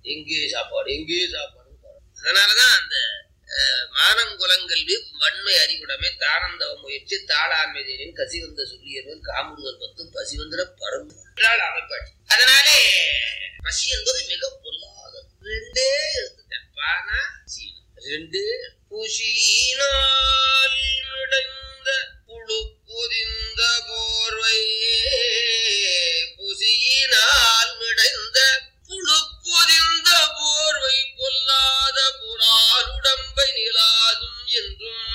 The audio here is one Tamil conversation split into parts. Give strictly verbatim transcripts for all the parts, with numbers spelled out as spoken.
எங்கே சாப்பாடு எங்கே சாப்பாடு. அதனாலதான் அந்த மானங்குலங்கல்வி வன்மை அறிவுடைமை தானந்தவ முயற்சி தாளாண்மையின் கசிவந்த சொல்லியவன் காமுறுதல் பத்தும் பசிவந்திர பரந்து அமைப்பாட்சி. அதனாலே பசி என்பது மிக பொல்லாதது. ரெண்டே எடுத்துட்டேன், பானா சீனா ரெண்டு. புசியினால் மிடைந்த புழு பொதிந்த போர்வை, புசியினால் மிடைந்த புழு பொதிந்த போர்வை பொல்லாத புறாருடம்பை நிலாதும் என்றும்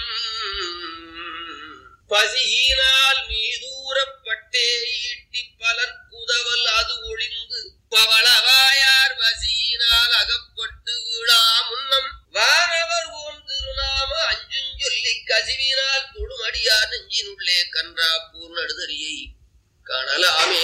பசியினால் மீதூரப்பட்டே ஈட்டி பலர் குதவல் அது ஒழிந்து பவளவாயார் பசியினால் அகப்பட்டு விழா முன்னம் வானவர் ஓம் திருநாம அஞ்சும் சொல்லி கசிவினால் தொழுமடியார் நெஞ்சினுள்ளே கன்றா பூர்ணடுதறியை காணலாமே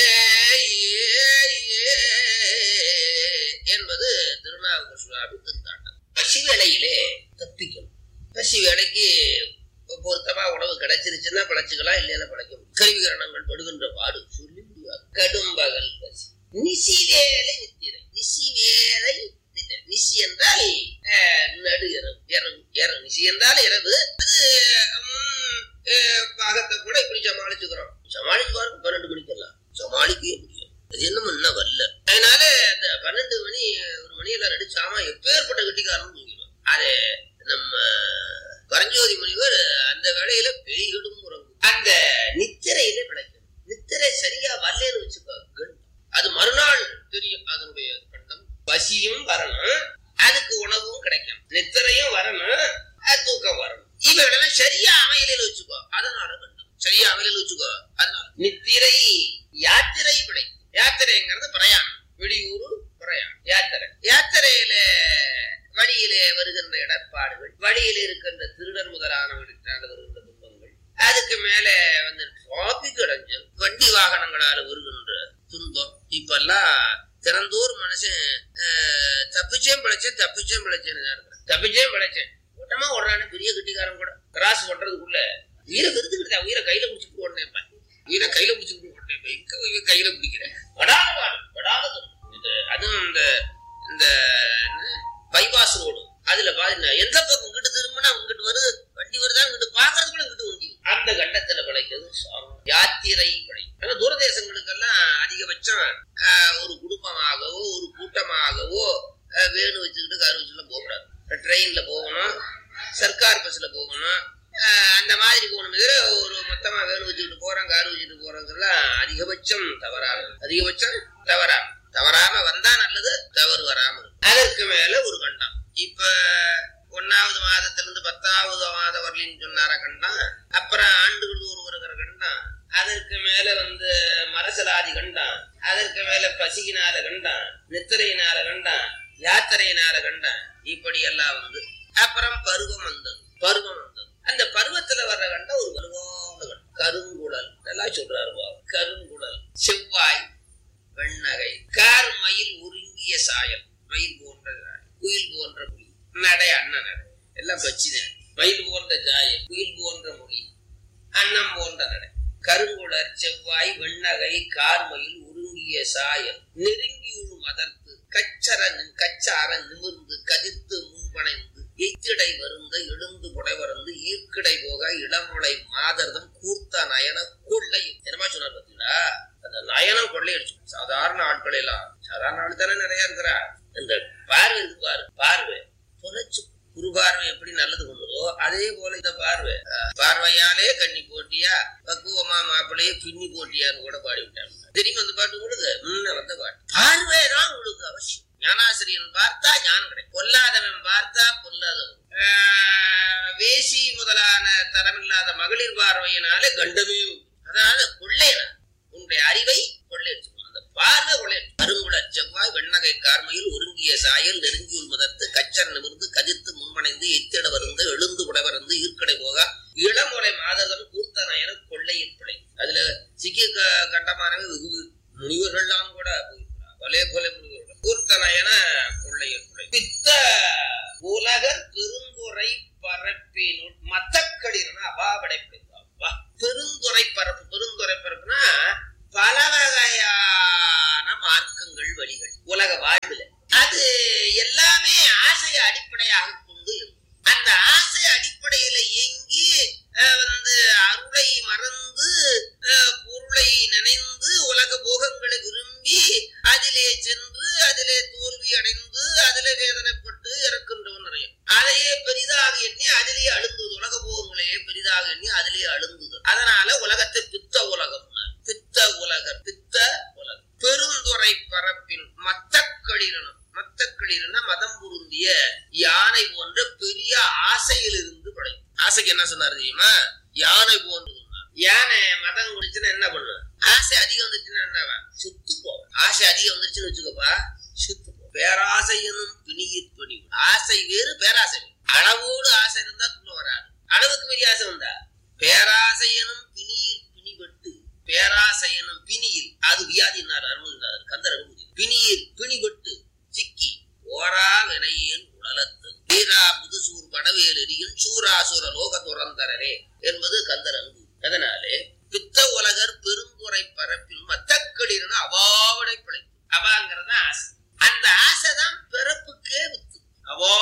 என்பது திருநாவுக்கரசர் சுவாமி திருத்தாண்டம். பசி வேளையிலே தப்பிக்கணும். பசி வேலைக்கு பொருத்தமா உணவு கிடைச்சிருச்சுன்னா பழச்சுக்கலாம், இல்லைன்னா பழைக்க முடியும். கருவிகரணங்கள் படுகின்ற பாடு சொல்லி முடியாது. கடும்பகல் பசி, நிசி வேலை நித்திரை. நிசி வேலை நித்திரை. நிசி என்றால் நடு இரவு, இரவு இரவு. நிசி என்றால் இரவு. அது பாகத்தை கூட இப்படி சமாளிச்சுக்கிறோம். சமாளிச்சு பாருங்க, பன்னெண்டு மணிக்கெல்லாம் சமாளிக்கவே முடியும். அது என்ன முன்ன வரல. அதனால அந்த பன்னெண்டு மணி ஒரு மணி எல்லாம் நடிச்சாமா எப்பேற்பட்ட கட்டிக்காரன்னு தூங்கிடும். அது நம்ம பரஞ்சோதி முனிவர் அந்த வேளையில பெய்யிடும் உறங்கும். அந்த நித்திரையிலே பிழைக்கும். நித்திரை சரியா வரலன்னு வச்சுக்கோ, அது மறுநாள் தெரியும் அதனுடைய கண்டம். பசியும் வரணும், அதுக்கு உணவும் கிடைக்கும். நித்திரையும் வரணும், தூக்கம் வரணும். இவெல்லாம் சரியா அமையல வச்சுக்கோ, அதனால கண்டம். சரியா அமையல வச்சுக்கோ, அதனால நித்திரை யாத்திரை பிழைக்கும். யாத்திரைங்கிறது பிரயாணம், வெளியூர் பிரயாணம் யாத்திரை. யாத்திரையில வழியிலே வருகின்ற இடர்பாடுகள், வழியில இருக்கின்ற திருடர் முதலானவர்களால் வருகின்ற துன்பங்கள், அதுக்கு மேல வந்து டிராபிக் அடைஞ்சல், வண்டி வாகனங்களால் வருகின்ற துன்பம். இப்பெல்லாம் திறந்தோர் மனுஷன் தப்பிச்சேன் பிழைச்சேன் தப்பிச்சேன் பிழைச்சேன்னு தான் இருக்கிறேன். தப்பிச்சேன் பிழைச்சேன் கூட்டமா ஓடுறானே பெரிய கட்டிக்காரன் கூட கிராஸ் பண்றதுக்குள்ள உயிரை கருத்துக்கிட்டு உயிரை கையில பிடிச்சிட்டு ஓடனேன். உயிரை கையில பிடிச்சிட்டு ஓடனேன். எங்க கையில பிடிக்கிறேன் படாத பாடு படாத இது. அதுவும் இந்த இந்த பைபாஸ் ரோடு, அதுல பாருங்க எந்த பக்கம் இங்கிட்டு திரும்பினா இங்கிட்டு வருது வண்டி வருதா, இங்கிட்டு பாக்குறதுக்குள்ள இங்கிட்டு வண்டி. அந்த கண்டத்துல பிழைக்கிறது யாத்திரை பிழை. ஆனா தூரதேசங்களுக்கெல்லாம் அதிகபட்சம் ஒரு குடும்பமாகவோ ஒரு கூட்டமாகவோ வேணு வச்சுக்கிட்டு கார் வச்சுலாம் போகக்கூடாது. ட்ரெயின்ல போகணும், சர்க்கார் பஸ்ல போகணும், அந்த மாதிரி போகணும். இதுல ஒரு மொத்தமா வேணு வச்சுக்கிட்டு போறோம் கார் வச்சுட்டு போறோங்கிறதுலாம் அதிகபட்சம் தவறாக அதிகபட்சம் தவறாக தவறாம வந்தா நல்லது, தவறு வராம. அதற்கு மேல ஒரு கண்டம். இப்ப ஒன்னாவது மாதத்துல இருந்து பத்தாவது மாதம் வரலின்னு சொன்னார கண்டம். அப்புறம் ஆண்டுகள் ஒரு வருகிற கண்டம். அதற்கு மேல வந்து மரசலாதி கண்டம். அதற்கு மேல பசியினால கண்டம், நித்திரையினால கண்டம், யாத்திரையினால கண்டம். இப்படி எல்லாம் வந்து அப்புறம் பருவம் வந்தது. பருவம் வந்தது. அந்த பருவத்துல வர்ற கண்டம் ஒரு வலுவான கண்டம். கருங்குழல் எல்லாம் சொல்றாரு. கருங்குழல், செவ்வாய், வெண்ணகை, கார் மயில் ஒருங்கிய சாயல், மயில் போன்ற குயில் போன்ற மொழி, நடை அண்ணன் நடை எல்லாம் பச்சுதான். மயில் போன்ற சாயல், குயில் போன்ற மொழி, அன்னம் போன்ற நடை. கருங்குழல், செவ்வாய், வெண்ணகை, கார் மயில் ஒருங்கிய சாயல், நெருங்கியுள் மதர்த்து கச்சர கச்சார நிமிர்ந்து கதிர்த்து முன்பனைந்து எய்திடை வருந்த எழுந்து புடைவறந்து ஈர்க்கிடை போக இளமுளை மாதர்தம் கூர்த்த நயன கொள்ளை. என்னமா சொன்னார் பார்த்தீங்களா? அந்த நயனம் கொள்ளை அடிச்சு. சாதாரண ஆட்கள் எல்லாம் சாதாரண ஆள் தானே நிறைய இருக்கிறா. இந்த பார்வை இருக்கு பாரு, பார்வை தொலைச்சு குறுபார்வை எப்படி நல்லது கொண்டதோ அதே போல இந்த பார்வை. பார்வையாலே கண்ணி போட்டியா, பக்குவமா மாப்பிள்ளையே பின்னி போட்டியான்னு கூட பாடி விட்டாங்க. தெரியுமா அந்த பாட்டு உங்களுக்கு? முன்ன வந்த பாட்டு. பார்வைதான் உங்களுக்கு அவசியம். ஞானாசிரியன் பார்த்தா ஞானம் கிடைக்கும், பொல்லாதவன் பார்த்தா பொல்லாதவன். வேசி முதலான தரமில்லாத மகளிர் பார்வையினாலே கண்டமே. அதாவது கொள்ளையன உன்னுடைய அறிவை கொள்ளையடிச்சு. அந்த பார்வை கொள்ளைய. கருங்குழல், செவ்வாய், வெண்ணகை, கார்மையில் ஒருங்கிய சாயல், நெருங்கியுள் முதர்த்து கச்சர் நிமிர்ந்து கதிர்த்து முன்மனைந்து எத்திட வந்து எழுந்து புடைவறந்து ஈர்க்கடை போக இளமுறை மாததம் கூர்த்த நயன கொள்ளையின் பிழை. அதுல சிக்கிய கண்டமானவை வெகு முனிவர்கள்லாம் கூட போயிருக்கிறார். கொலை கொலை முனிவர்கள் கூர்த்த நயன கொள்ளையின் பிழை. பித்த உலகர் பெருந்துறை பரப்பினுள் மத்தக்கடினா அபாபடை பிழைப்பா. பெருந்துறை பரப்பு. பெருந்துறை பரப்புனா பல வகையான மார்க்கங்கள் வழிகள் உலக வாழ்வில். அது அடைந்து அதிலே வேதனைப்பட்டு இறக்கின்றவன் நிறைய. அதையே பெரிதாக எண்ணி அதிலேயே அழுந்தது. உலக போகங்களையே பெரிதாக எண்ணி அதிலேயே அழுந்தது. அதனால உலகத்தை பித்த உலகம், பித்த உலகர், பித்த உலகம். பெருந்துறை பரப்பில் மத்தக்களிரனும், மத்தக்களிரன மதம் பொருந்திய யானை போன்ற பெரிய ஆசையில் இருந்து படை. ஆசைக்கு என்ன சொன்னார் தெரியுமா? யானை போன்று. யானை மதம் குடிச்சுன்னா என்ன பண்ணு? ஆசை அதிகம் வந்துச்சுன்னா என்னவா? சுத்து போவேன். ஆசை அதிகம் வந்துருச்சுன்னு வச்சுக்கப்பா, சுத்து போ. பேராசையனும் பிணியிற் பணி. ஆசை வேறு, பேராசை வேறு. அளவோடு ஆசை இருந்தா துணை வராது. அளவுக்கு பெரிய ஆசை வந்தா பேராசையனும் பிணியிற் பிணிபட்டு. பேராசையனும் பிணியில், அது வியாதினார் அருள்னார் கந்தர் அனுமதி. பிணியில் பிணிபட்டு சிக்கி ஓரா வினையேன் உடலத்தது வீரா முதுசூர் படவேல் எரியும் சூராசுர லோக துறந்தரே என்பது கந்தர் அனுமதி. அதனாலே பித்த உலகர் பெருந்துறை பரப்பில் மத்தக்களிரன அவாவடை பிழை. அவாங்கிறத ஆசை. அந்த ஆசைதான் பிறப்புக்கே வித்து. அவா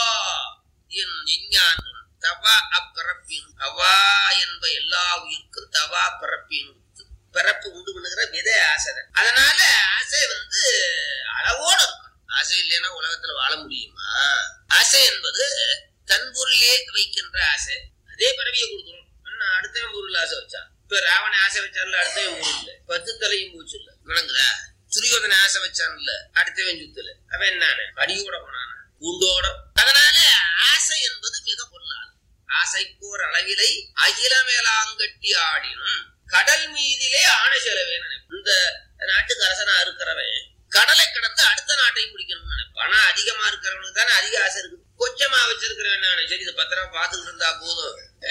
என் விஞ்ஞான தவா அப்பிறப்பின் அவா என்ப எல்லா உயிர்க்கும் தவா பிறப்பின் வித்து. பிறப்பு உண்டு பண்ணுகிற விதை ஆசைதான். அதனால ஆசை வந்து அளவோட இருக்கும். ஆசை இல்லைன்னா உலகத்துல வாழ முடியுமா? ஆசை என்பது தன் பொருளே வைக்கின்ற ஆசை. அதே பிறவியை கொடுத்துரும். அடுத்தவன் பொருள் ஆசை வச்சான். இப்ப ராவண ஆசை வச்சான்ல, அடுத்தவன் பொருள் இல்ல. பத்து தலையும் போச்சு இல்ல, விளங்குதா? துரியோதன ஆசை வச்சான்ல, அடுத்தவன் சுத்தல. அவன் என்னான அடியோட போனான, பூண்டோட. அதனால ஆசை என்பது மிக பொருளாது. ஆசைக்கோர் அளவிலை அகில மேலாங்கட்டி ஆடினும் கடல் மீதிலே ஆணை செலவேன். இந்த நாட்டுக்கு அரசனா இருக்கிறவன் கடலை கடந்து அடுத்த நாட்டையும் பிடிக்கணும்னு நினைப்பான். பணம் அதிகமா இருக்கிறவனுக்கு தானே அதிக ஆசை இருக்கு. கொஞ்சமா வச்சிருக்கிறவன் நானே சரி இதை பத்திரமா பாத்துக்கிட்டு இருந்தா போதும்,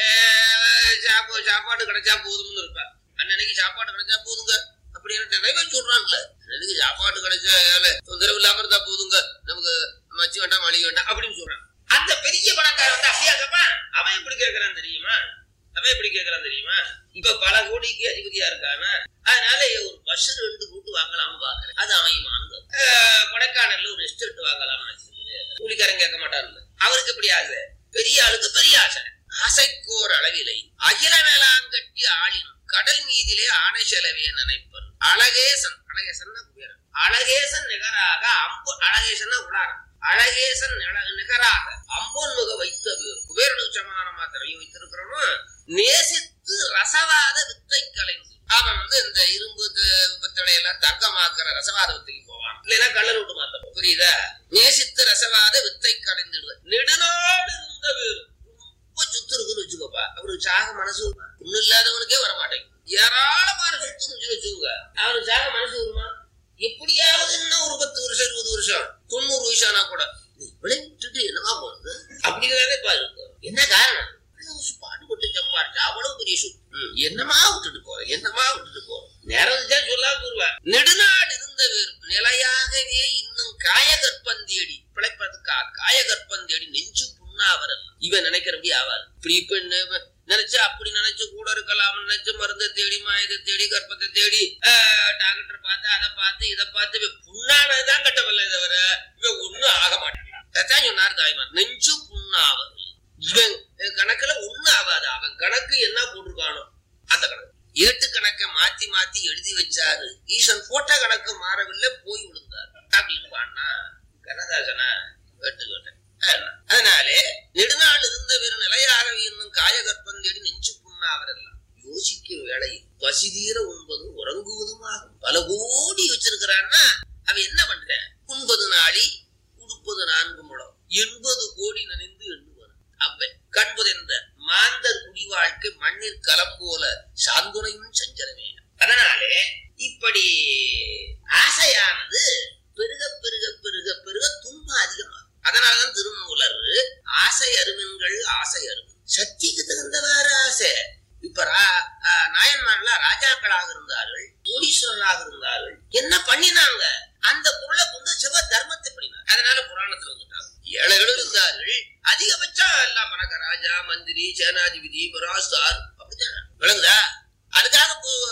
சாப்பாடு கிடைச்சா போதும்னு இருப்பேன். அன்னைக்கு சாப்பாடு கிடைச்சா போதுங்க அப்படின்னு நிறைய சொல்றாங்கல்ல. அன்னைக்கு சாப்பாடு கிடைச்சா தொந்தரவு இல்லாம இருந்தா போதுங்க, நமக்கு மச்சி வேண்டாம் மளிகை வேண்டாம் அப்படின்னு சொல்றான். அந்த பெரிய பணக்காரன் வந்து அப்படியா கேப்பான். அவன் எப்படி கேட்கறான் தெரியுமா? அவன் எப்படி கேட்கறான் தெரியுமா? இப்ப பல கோடிக்கு அதிபதியா இருக்கானா, அதனால ஒரு பஸ் ரெண்டு கூட்டு வாங்கலாம்னு பாக்குறேன். அது அமையுமானு. கொடைக்கானல்ல ஒரு எஸ்டேட் வாங்கலாம்னு வச்சிருக்கேன். கூலிக்காரன் கேட்க மாட்டான்ல. அவருக்கு எப்படி ஆசை? பெரிய ஆளுக்கு பெரிய ஆசை. ஆசைக்கோர் அளவிலை அகில வேளாங்கட்டி ஆளினும் கடல் மீதிலே ஆணை செலவே நினைப்பர். அழகேசன், அழகேசன் குபேரன், அழகேசன் நிகராக அம்பு, அழகேசன் உடாரம், அழகேசன் நிகராக அம்பொன் முக வைத்த பேர். குபேரனுக்கு சமானமா திரையும் வைத்திருக்கிறவனும் நேசித்து ரசவாத வித்தை கலைந்து. அவன் வந்து இந்த இரும்பு வித்தடை எல்லாம் தங்கமாக்குற ரசவாத வித்தைக்கு போவான். இல்லைன்னா கள்ளல் விட்டு மாத்த. புரியுதா? நேசித்து ரசவாத வித்தை கலைந்துடுவார். நெடுநாடு இருந்த பேர். ரொம்ப சுத்து இருக்குன்னு வச்சுக்கோப்பா, அவருக்கு சாக மனசு ஒண்ணு இல்லாதவனுக்கே வரமாட்டேங்குது. ஏராளமான சுத்து வச்சுக்கோங்க, அவருக்கு சாக மனசு வருமா? எப்படியாவது இன்னும் ஒரு பத்து வருஷம் இருபது வருஷம் தொண்ணூறு வயசானா கூட விளைவிட்டு என்னவா போறது அப்படிங்கிறதே பாருங்க. என்ன காரணம்? பாடுபட்டு சம்பாரிச்சா அவ்வளவு பெரிய சொத்து, என்னமா விட்டுட்டு போறேன், என்னமா விட்டுட்டு போறேன். நேரம் சொல்லாம கூறுவார். நெடுநாடு இருந்த வேறு நிலையாகவே இன்னும் காயகற்பந்தேடி பிழைப்பதுக்கா காயகற்பந்தேடி நெஞ்சு புண்ணாவரல். இவன் நினைக்கிறபடி ஆவார். இப்படி இப்ப நினைச்சு அப்படி நினைச்சு கூட இருக்கலாம். நினைச்சு மருந்தை தேடி மாயத்தை தேடி கற்பத்தை தேடி டாக்டர் பார்த்து அதை பார்த்து இதை பார்த்து புண்ணானதுதான் கட்டவில்லை தவிர இவன் ஒண்ணும் ஆக மாட்டான். அதான் சொன்னார் தாய்மான், நெஞ்சு புண்ணாவரல். இவன் கணக்குல ஒண்ணு ஆகாது. அவன் கணக்கு என்ன போட்டிருக்கானோ அந்த கணக்கு ஏட்டு கணக்கை மாத்தி மாத்தி எழுதி வச்சாரு. ஈசன் போட்ட கணக்கு மாறவில்லை, போய் விழுந்தார் அப்படின்னு பாடினா கண்ணதாசனா கேட்டுக்கிட்டேன். அதனாலே நெடுநாள் இருந்த வேறு நிலையாகவே இன்னும் காயகற்பந்தேடி நெஞ்சு புண்ணாவரெல்லாம் யோசிக்கும் வேளையில் பசி தீர உண்பதும் உறங்குவதும் ஆகும். பல கோடி வச்சிருக்கிறான்னா அவன் என்ன பண்றான்? உண்பது நாளி உடுப்பது நான்கு முடம் எண்பது கோடி நினைந்து எண்ணுவான். அப்ப கண்பது என்ற மாந்தர் குடி வாழ்க்கை மண்ணில் களம் போல சாந்துணையும் சஞ்சலமே. அதனாலே இப்படி ஆசையானது பெருக பெருக பெருக பெருக துன்பம் அதிகமாகும். அதனாலதான் திருமூலர் ஆசை அருமன்கள் ஆசை அருமன் சக்திக்கு தகுந்தவாறு ஆசை. இப்ப நாயன்மார்களா ராஜாக்களாக இருந்தார்கள், கோடீஸ்வரராக இருந்தார்கள். என்ன பண்ணினாங்க? அந்த பொருளை கொண்டு சிவ தர்மத்தை பண்ணினார். அதனால புராணத்துல வந்துட்டாங்க. ஏழைகளும் இருந்தார்கள். அதிகபட்சம் எல்லாம் பணக்க ராஜா, மந்திரி, சேனாதிபதி, மராஸ்தார் அப்படித்தான். விளங்குதா? அதுக்காக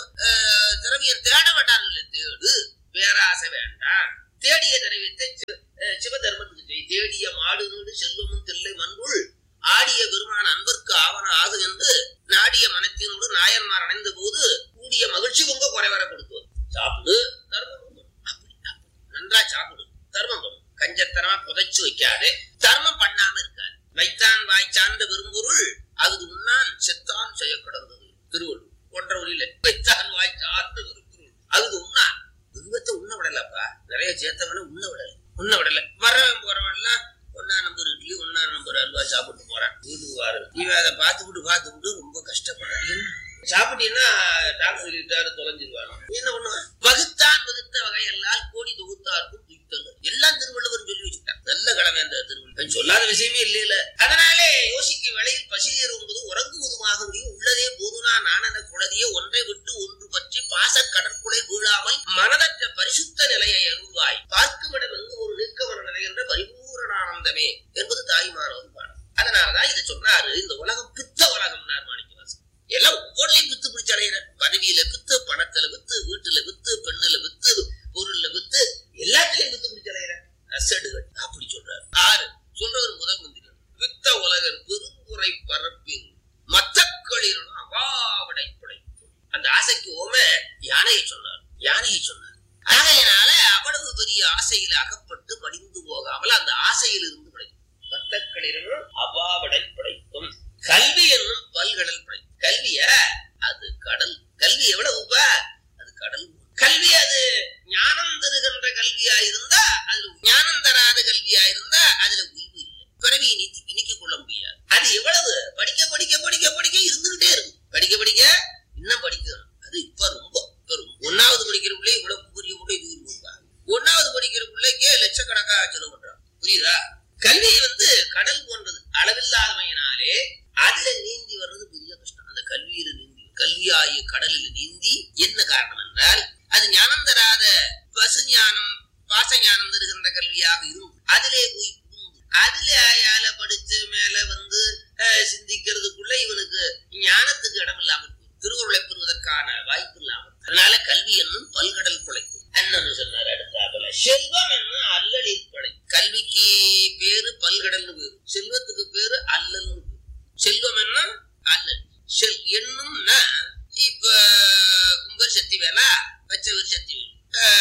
திரவியம் தேட மாட்டாங்கல்ல. தேடு, பேராசை வேண்டாம். தேடிய திரவியத்தை சிவ தர்மத்துக்கு செய். தேடிய மாடு நூடு செல்வமும் தில்லை மண்புள் ஆடிய பெருமான அன்பர்க்கு ஆவண ஆகு என்று நாடிய மனத்தினோடு நாயன்மார் அணைந்த போது கூடிய மகிழ்ச்சி உங்க குறைவர கொடுத்து சாப்பிடு, தர்மம் அப்படி நன்றா சாப்பிடு, தர்மம் பண்ணும், கஞ்சத்தனமா புதைச்சு வைக்காது, தர்மம் பண்ணாம இருக்காது. வைத்தான் வாய் சார்ந்த விரும்பொருள் அது உண்ணான் செத்தான் செய்ய கிடந்தது. திருவள்ளுவர் போன்ற ஒளியில வைத்தான் வாய் சார்ந்த விரும்பொருள் அது உண்ணான். விரும்பத்தை உண்ண விடலப்பா, நிறைய சேர்த்தவன உண்ண விடல உண்ண விடல வரவன் போறவன்லாம் ஒன்னா நம்பர் இட்லி ஒன்னா நம்பர் அல்வா சாப்பிட்டு போறான். வீட்டுக்கு வாரு இவன் அதை பார்த்துக்கிட்டு பார்த்துக்கிட்டு ரொம்ப கஷ்டப்படுறான். சாப்பிட்டீங்கன்னா டாக்டர் சொல்லிட்டாரு தொலைஞ்சிருவாங்க. என்ன பண்ணுவான்? வகுத்தான் வகுத்த வகையெல்லாம் கோடி தொகுத்தாருக்கும் தூக்கித்தல் எல்லாம் திருவள்ளுவர் சொல்லி வச்சுட்டான். நல்ல கடமை அந்த திருவள்ளுவர் சொல்லாத விஷயமே இல்லையில. அதனாலே யோசிக்கும் வேளையில் பசியர் என்பது உறங்குவதுமாக முடியும். உள்ளதே போதுனா நானென குழதியே ஒன்றை விட்டு ஒன்று பற்றி பாச கடற்குலை வீழாமல் மனதற்ற பரிசுத்த நிலையை அருள்வாய் பார்க்குமிடம் எங்கு ஒரு நிற்கவன நிறைகின்ற பரிபூரணானந்தமே என்பது தாய்மானவர் பாடம். அதனாலதான் இதை சொன்னாரு. இந்த உலகம் பித்த உலகம் மாணிக்கவாசன் எல்லாம் ஒவ்வொன்றையும் வித்து பிடிச்சு அடையிற. பதவியில வித்து, பணத்துல வித்து, வீட்டுல வித்து, பெண்ணுல வித்து, பொருள்ல வித்து, எல்லாத்திலையும் வித்து பிடிச்சு அடையிற அசடுகள் அப்படி சொல்றாரு. ஆறு சொல்றவர் முதல் மந்திரம் வித்த உலகர் பெருங்குறை பரப்பின் மத்தக்களிரும் அவாவடை படைப்பு. அந்த ஆசைக்கு ஓம யானையை சொன்னார். யானையை சொன்னார். ஆகையினால அவ்வளவு பெரிய ஆசையில அகப்பட்டு மடிந்து போகாமல் அந்த ஆசையில் இருந்து படைக்கும். மத்தக்களிரும் அவாவடை படைக்கும். கல்வி என்னும் பல்கடல் படை. கல்விய அது கடல். கல்வி எவ்வளவுப்பா? அது கடல். கல்வி அது ஞானம் தருகின்ற கல்வியா இருந்தா அதுல ஞானம் தராத கல்வியா இருந்தா அதுல உய்வு இல்லை. பிறவியை நீத்தி இணைக்க கொள்ள முடியாது. அது எவ்வளவு படிக்க படிக்க படிக்க படிக்க இருந்துகிட்டே இருக்கும். படிக்க படிக்க இன்னும் படிக்கணும். அது இப்ப ரொம்ப இப்ப ஒன்னாவது படிக்கிற பிள்ளை இவ்வளவு புரிய முறை தூக்கி கொடுப்பாங்க. ஒன்னாவது படிக்கிற பிள்ளைக்கே லட்சக்கணக்கா செலவு பண்றாங்க. புரியுதா? கல்வி வந்து கடல் போன்றது. அளவில்லாதமையினாலே அதுல நீந்தி வர்றது பெரிய கஷ்டம். அந்த கல்வியில நீந்தி கல்வியாகிய கடலில் நீந்தி என்ன காரணம் என்றால் அது ஞானம் தராத பசு ஞானம் பாச ஞானம் தருகின்ற கல்வியாக இருக்கும். அதிலே போய் அதுல ஆயால படிச்சு மேல வந்து சிந்திக்கிறதுக்குள்ள இவனுக்கு ஞானத்துக்கு இடம் இல்லாமல் திருவுருளை பெறுவதற்கான வாய்ப்பு இல்லாமல். அதனால கல்வி என்னும் பல்கடல் பிழைக்கும் அண்ணன் சொன்னார். அடுத்தாப்புல செல்வம் என்னும் அல்லலில் படை. கல்விக்கு பேரு பல்கடல்னு பேரு, செல்வத்துக்கு பேரு அல்லல்னு பேரு. செல்வம் என்ன அல்லல். செல் என்னும்னா இப்ப உங்க சக்தி வேலா வச்ச பேர் சக்தி வேலு,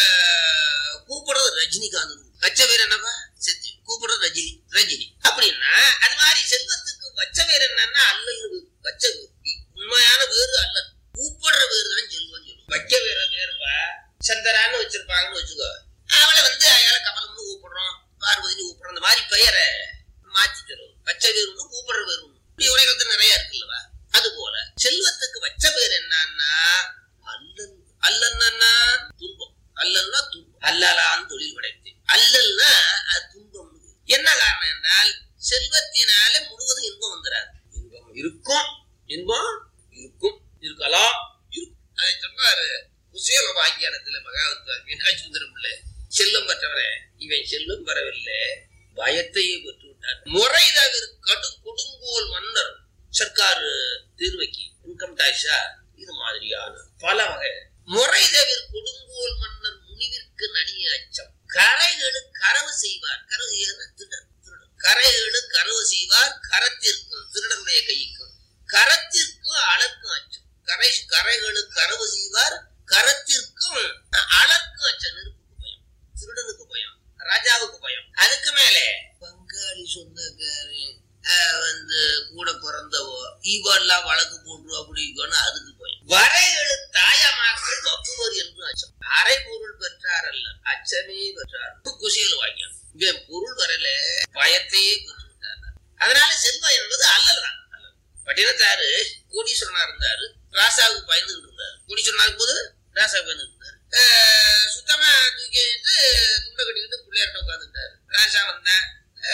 கூப்பிடுறது ரஜினிகாந்த். வச்ச பேர் என்னப்பா? சக்தி. கூப்பிடுறது ரஜினி ரஜினி அப்படின்னா அது மாதிரி செல்வத்துக்கு வச்ச பேர் என்னன்னா அல்லல். வச்ச பேர் உண்மையான பேரு அல்லல். கூப்பிடுற பேரு தான் செல்வம் சொல்லும். வைக்க வேற பேருப்பா சந்தரான்னு வச்சிருப்பாங்கன்னு வச்சுக்கோ. அவளை வந்து அயால கமலம்னு கூப்பிடுறோம், பார்வதினு கூப்பிடுறோம். அந்த மாதிரி பெயரை மாத்தி தரும். வச்ச பேர் ஒண்ணு, கூப்பிடுற பேர் ஒண்ணு. இப்படி உலகத்துல நிறைய இருக்குல்லவா? அது போல செல்வத்துக்கு வச்ச பேர் என்னன்னா அல்லல். அல்லன்னா துன்பம். அல்லல்னா துன்பம். அல்லலான் தொழில் படைத்தேன். அல்லல்னா அது துன்பம். என்ன காரணம் என்றால் செல்வத்தினால முழுவதும் இன்பம் வந்துடாது. இன்பம் இருக்கும், இன்பம் இருக்கும், இருக்கலாம், இருக்கும். அதை சொன்னாரு குசேல வாக்கியானத்துல மகாவத்வா மீனாட்சி சுந்தரம் பிள்ளை. செல்வம் பெற்றவரே இவன் செல்வம் பெறவில்லை, பயத்தையே பெற்று விட்டார். முறை தவிர கடு கொடுங்கோல் மன்னர் சர்க்கார் தீர்வைக்கு இன்கம் டாக்ஸா இது மாதிரியான பல வகை. முறை தவிர கொடுங்கோல் மன்னர் முனிவிற்கு நடிய அச்சம். கரைகளு கரவு செய்வார். கரவு திருடன் திருடன் கரைகளு கரவு செய்வார். கரத்திற்கும் திருடனுடைய கைக்கும் கரத்திற்கும் அளக்கும் அச்சம். கரை கரைகளு கரவு செய்வார். கரத்திற்கும் அளக்கும் அச்சம். நெருப்புக்கு பயம், திருடனுக்கு பயம், ராஜாவுக்கு பயம். அதுக்கு மேல பங்காளி சொந்தக்காரன் வந்து கூட பிறந்தவோ இவெல்லாம் வழக்கு போட்டுருவா பிடிக்கணும், அதுக்கு போய் வரைகளு தாயமாக்கள் வப்புவர் என்று அச்சம். அரை பொருள் பெற்றார் அல்ல அச்சமே பெற்றார். குசியல் வாக்கியம். இவன் பொருள் வரல பயத்தையே பெற்று விட்டார். அதனால செல்வம் என்பது அல்லல் தான். பட்டினத்தாரு கோடீஸ்வரனா இருந்தாரு, ராசாவுக்கு பயந்துகிட்டு இருந்தாரு. கோடீஸ்வரனா போது ராசாவுக்கு பயந்துகிட்டு இருந்தாரு. சுத்தமா தூக்கிட்டு துண்டை கட்டிக்கிட்டு பிள்ளையார்ட்ட உட்காந்துட்டாரு. ராசா வந்தேன்,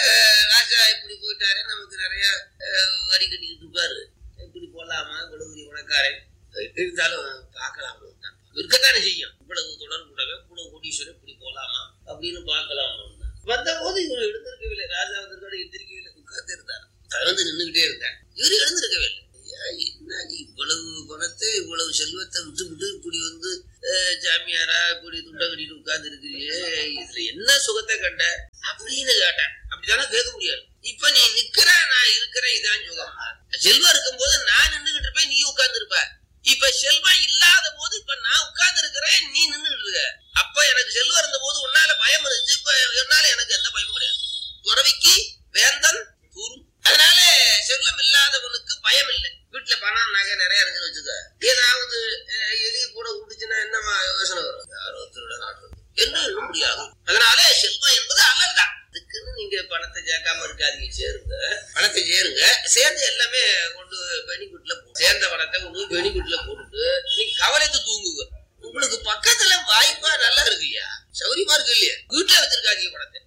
ராஜா இப்படி போயிட்டாரு, நமக்கு நிறைய வரி கட்டிக்கிட்டு இருப்பாரு, இப்படி போலாமா இவ்வளவு உனக்காரன் இருந்தாலும் பார்க்கலாம் இருக்கத்தானே செய்யும். இவ்வளவு தொடர்புடவே கூட கோடீஸ்வரன் இப்படி போலாமா அப்படின்னு பார்க்கலாம். வந்த போது இவரு எழுந்திருக்கவில்லை. ராஜா வந்திருக்காரு, எந்திரிக்கவில்லை, உட்கார்ந்து இருந்தாரு. வந்து நின்றுகிட்டே இருந்தார். இவரு எழுந்திருக்கவே இல்லை. என்ன இவ்வளவு பணத்தை இவ்வளவு செல்வத்தை விட்டு விட்டு இப்படி வந்து ஜாமியாரா இப்படி துண்டை கட்டிட்டு உட்கார்ந்து இருக்கிறியே, இதுல என்ன சுகத்தை கண்ட அப்படின்னு கேட்டேன். அப்படித்தானே கேட்க முடியாது. இப்ப நீ நிக்கிற நான் இருக்கிறேன், இதான் சுகம். செல்வம் இருக்கும் போது நான் நின்றுகிட்டு இருப்பேன், நீ உட்கார்ந்து இருப்ப. இப்ப செல்வம் இல்லாத போது இப்ப நான் உட்கார்ந்து இருக்கிறேன், நீ நின்றுட்டு இருக்க. அப்ப எனக்கு செல்வம் இருந்த போது உன்னால பயம் இருந்துச்சு, இப்ப என்னால எனக்கு எந்த பயமும் பணத்தை சேருங்க, சேர்ந்து எல்லாமே கொண்டு பெனிஃபிட்ல போ சேர்ந்த பணத்தை கொண்டு பெனிஃபிட்ல போட்டுட்டு நீங்க கவலைத்து தூங்குங்க. உங்களுக்கு பக்கத்துல வாய்ப்பா நல்லா இருக்குயா, சௌரியமா இருக்கு இல்லையா, வீட்டுல வச்சிருக்காதீங்க பணத்தை.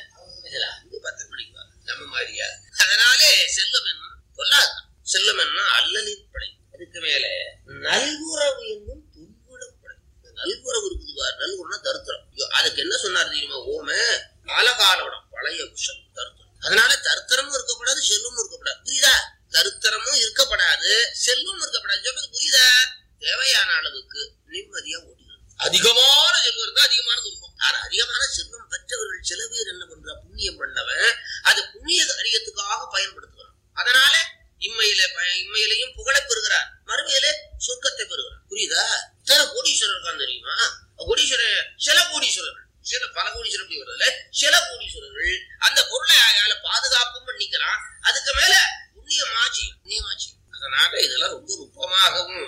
பத்து மணிக்கு நம்ம மாதிரியா. அதனாலே செல்லம் என்னும் பொல்லாது, செல்லம் என்ன அல்லலின் படை. அதுக்கு மேல நல்குறவு என்னும் துன்புடம் படை. நல்குறவு இருக்குது பாரு, நல்குறவுனா தருத்திரம். அதுக்கு என்ன சொன்னார் தெரியுமா? ஓம காலகாலோடம் பழைய விஷம் தருத்திரம். அதனால தருத்திரமும் இருக்கப்படாது, செல்வமும் இருக்கப்படாது. புரியுதா? தருத்திரமும் இருக்கப்படாது, செல்வமும் இருக்கப்படாது. சொல்றது புரியுதா? தேவையான அளவுக்கு நிம்மதியா ஓட்டிக்கணும். அதிகமான செல்வம் இருந்தா அதிகமான துன்பம். ஆனா அதிகமான செல்வம் பெற்றவர்கள் சில பேர் என்ன பண்றா, புண்ணியம் பண்ணவன் அது புண்ணிய காரியத்துக்காக பயன்படுத்துகிறான். அதனால இம்மையில இம்மையிலையும் புகழை பெறுகிறார், மறுமையில சொர்க்கத்தை பெறுகிறார். புரியுதா? சில கோடீஸ்வரர் இருக்கான் தெரியுமா? கோடீஸ்வரர் சில கோடீஸ்வரர்கள், சில பல கோடீஸ்வரர் அப்படி வருதுல, சில கோடீஸ்வரர்கள் அந்த பொருளை அயால பாதுகாப்பும் பண்ணிக்கிறான். அதுக்கு மேல புண்ணியமாச்சு புண்ணியமாச்சு. அதனால இதெல்லாம் ரொம்ப நுட்பமாகவும்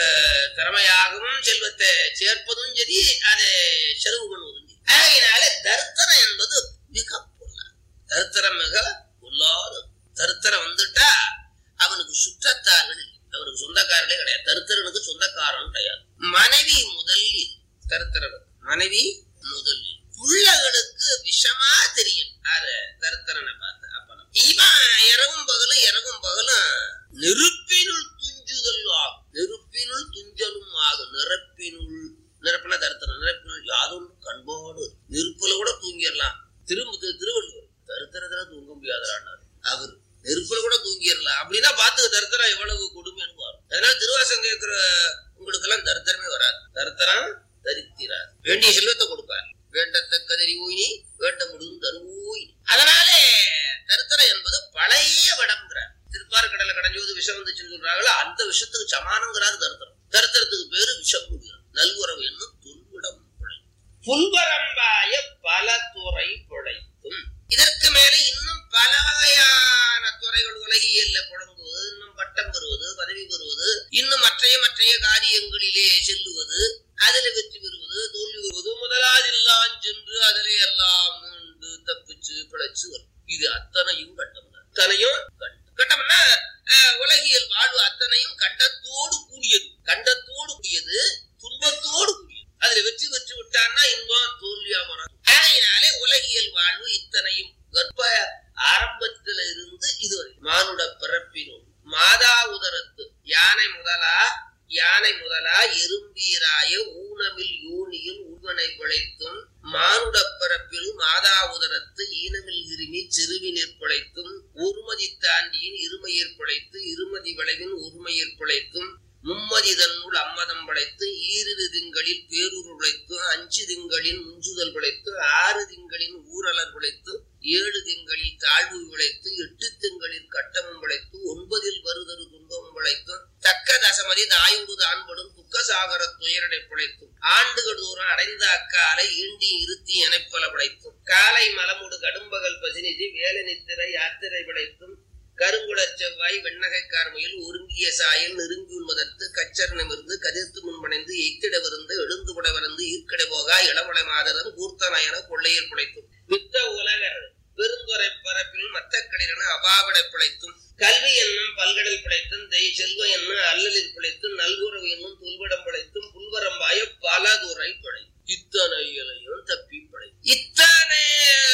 திறமையாகவும் செல்வத்தை சேர்ப்பதும் சரி, அதை செலவு பண்ணுவதும் சரி. அதனால தரித்திரம் என்பது மிக பொல்லாது. தரித்திரம் மிக பொல்லாது. தரித்திரம் வந்துட்டா அவனுக்கு சுற்றத்தார்கள், அவனுக்கு சொந்தக்காரர்களே கிடையாது. தரித்திரனுக்கு சொந்தக்காரன் கிடையாது. மனைவி முதல் தரித்திரனுக்கு மனைவி முதல் புள்ளகளுக்கு விஷமா தெரியும். அது தரித்திரனை பார்த்து அப்பறம் இவன் இரவும் பகலும் இரவும் பகலும் நெருப்பினுள் துஞ்சுதல் ஆகும். நெருப்பினுள் துஞ்சலும் ஆகும். நிரப்பினுள் நிரப்பின தரித்திரம். நிரப்பினுள் யாதொன்று கண்பாடு. நெருப்புல கூட தூங்கிடலாம். திரும்ப திருவள்ளுவர் தரித்திரத்துல தூங்க முடியாதாரு அவரு. நெருப்புல கூட தூங்கிடலாம் அப்படின்னா பாத்துக்க தரித்திரம் எவ்வளவு கொடுமைன்னு வரும். அதனால திருவாசகம் கேட்கிற உங்களுக்கு எல்லாம் தரித்திரமே வராது. தரித்திரம் தரித்திராது. வேண்டிய செல்வத்தை கொடுப்பார். வேண்டத்தக்க தெரிவோயினி வேண்ட முழுதும் தருவோய். அதனாலே தரித்திரம் என்பது பழைய விடம்ங்கிறார். திருப்பாறு கடலை கடைஞ்சோது விஷம் வந்துச்சுன்னு சொல்றாங்களோ அந்த விஷத்துக்கு சமானங்கிறாரு தரித்திரம். தரித்திரத்துக்கு பேரு விஷம். நல்குறவு என்னும் துன்புடம் பிழை. புல்வரம்பாய பல துறை பிழைத்தும். இதற்கு மேல இன்னும் பல வகையான துறைகள் உலகியல்ல புழங்குவது, இன்னும் பட்டம் பெறுவது, பதவி பெறுவது, இன்னும் மற்றைய மற்றைய காரியங்களிலே செல்லுவது, அதுல வெற்றி பெறுவது, தோல்வி பெறுவது, முதலாதில்லாம் சென்று அதிலே எல்லாம் மீண்டு தப்பிச்சு பிழைச்சு வரும். இது அத்தனையும் கட்டம். அத்தனையும் கட்டம்னா உலகியல் வாழ்வு அத்தனையும் கண்டத்தோடு கூடியது. கண்டத்தோடு கூடியது, துன்பத்தோடு கூடியது. அதுல வெற்றி பெற்று விட்டான்னா இன்பம், தோல்வியா மாறும். அதனாலே உலகியல் வாழ்வு இத்தனையும் கர்ப்ப ஆரம்பத்தில இருந்து இதுவரை மானுட பிறப்பினுள் மாதா உதரத்து யானை முதலா யானை முதலா எறும்பீராய ஊனமில் யூனியில் உள்வனை பிழைத்தும் மானுட பிறப்பில் மாதா உதரத்து ஈனமில் இருமி சிறுவினிற் பிழைத்தும் ஒருமதி தாண்டியின் இருமையிற் பிழைத்து இருமதி விளைவின் ஒருமையிற் பிழைத்தும் மும்மதி தன்னுள் அம்மதம் படைத்து ஈரிரு திங்களில் பேரூர் பிழைத்து அஞ்சு திங்களின் முஞ்சுதல் பிழைத்து ஆறு திங்களின் ஊரலர் பிழைத்து ஏழு திங்களில் தாழ்வு விளைத்து எட்டு திங்களில் கட்டமும் பிழைத்து ஒன்பதில் வருதரு துன்பமும் பிழைத்து தக்க தசமதி தாயுடு தான்படும் துக்கசாகர துயரடை பிழைத்தும் ஆண்டுகள் தூரம் அடைந்த அக்காலை ஈண்டி இருத்தி எனப்பல பிழைத்தும் காலை மலமுடு கடும்பகல் பசினிதி வேலை நித்திரை யாத்திரை பிழைத்தும் கருங்குளச் செவ்வாய் வெண்ணகைக்கார்மையில் ஒருங்கிய சாயல் நெருங்கி உண்மதற்கு கச்சரணமிருந்து கதிர்த்து முன்பணைந்து எய்த்திடவிருந்து எழுந்து புடவிருந்து ஈர்க்கடை போகா இளமலை மாதரன் கூர்த்தனயன கொள்ளையில் பிழைத்தும் வித்த உலகர் பெருந்துறை பரப்பில் மத்தக்களிரென அபாவடை பிழைத்தும் கல்வி என்னும் பல்கடல் பிழைத்தும் தெய் செல்வ என்னும் அல்லலில் பிழைத்தும் நல்குறவு என்னும் துல்விடம் பிழைத்தும் புல்வரம்பாய பலதுறை பிழை. இத்தனையிலையும் தப்பி பிழை. இத்தனை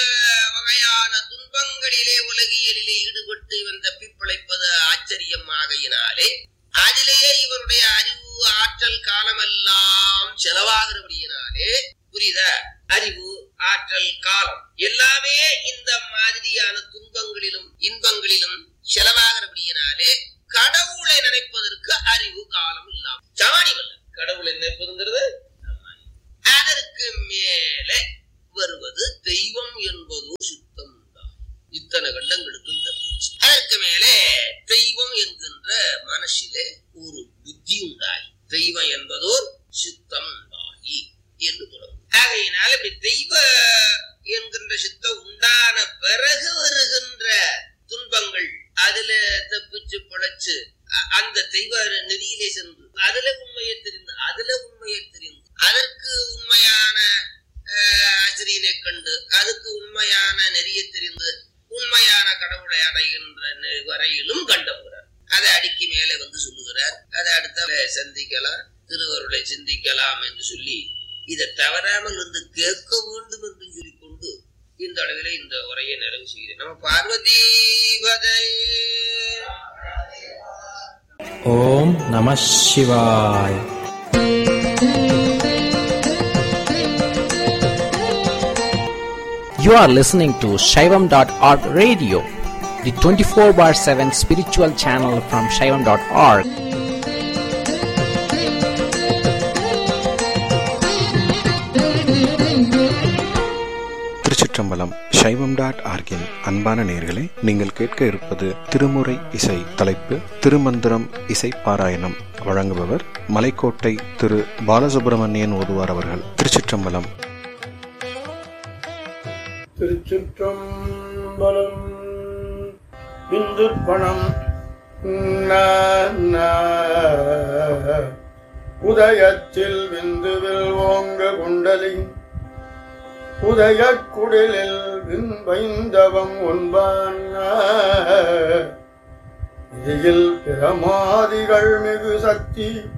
வகையான துன்பங்களிலே உலகியலிலே ஈடுபட்டு இவன் தப்பி பிழைப்பது ஆச்சரியம் ஆகையினாலே அதிலேயே இவருடைய அறிவு ஆற்றல் காலமெல்லாம் செலவாகிறபடியினாலே புரியுதா? அறிவு ஆற்றல் காலம் எல்லாமே இந்த மாதிரியான துன்பங்களிலும் இன்பங்களிலும் செலவாகிறபடியினாலே கடவுளை நினைப்பதற்கு அறிவு காலம் இல்லாம சமாளிவல்ல. கடவுளை நினைப்பதுங்கிறது அதற்கு மேலே வருவது தெய்வம் என்பதோ சித்தம் தான். இத்தனை கண்டங்களுக்கும் தப்பிச்சு அதற்கு மேலே தெய்வம் என்கின்ற மனசிலே ஒரு புத்தி உண்டாகி தெய்வம் என்பதோர் சித்தம் உண்டாகி என்று தொடங்கும். ஆகையினால் இப்படி தெய்வ என்கின்ற சித்தம் உண்டான பிறகு வருகின்ற துன்பங்கள் அதுல தப்பிச்சு பிழைச்சு அந்த தெய்வ நெறியிலே சென்று அதுல உண்மையை தெரிந்து அதுல உண்மையை தெரிந்து அதற்கு உண்மையான ஆசிரியனை கண்டு அதுக்கு உண்மையான நெறியை தெரிந்து உண்மையான கடவுளை அடைகின்ற அதை அடுத்த சந்திக்கலாம், திருவருளை சிந்திக்கலாம் என்று சொல்லி இதை தவறாமல் வந்து கேட்க வேண்டும் என்று சொல்லிக்கொண்டு இந்த அளவிலே இந்த உரையை நிறைவு செய்கிறேன். நம்ம பார்வதி பதை. ஓம் நம சிவாய். You are listening to Shaivam dot org radio, the twenty-four bar seven spiritual channel from Shaivam dot org. திருச்சிற்றம்பலம். சைவம் டாட் ஆர்கின் அன்பான நேயர்களே, நீங்கள் கேட்க இருப்பது திருமுறை இசை. தலைப்பு திருமந்திரம் இசை பாராயணம். வழங்குபவர் மலைக்கோட்டை திரு பாலசுப்ரமணியன் ஓதுவார் அவர்கள். திருச்சிற்றம்பலம். திருச்சிற்றம்பலம். விந்து பணம் உதயத்தில் விந்துவில் ஓங்க குண்டலி உதய குடிலில் விண்பைந்தவம் ஒன்பான் இதில் பிரமாதிகள் மிகு சக்தி